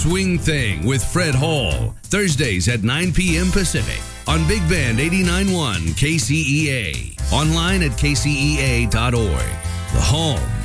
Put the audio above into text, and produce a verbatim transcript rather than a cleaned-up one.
Swing Thing with Fred Hall. Thursdays at nine p.m. Pacific on Big Band eighty-nine point one K C E A. Online at K C E A dot org. The home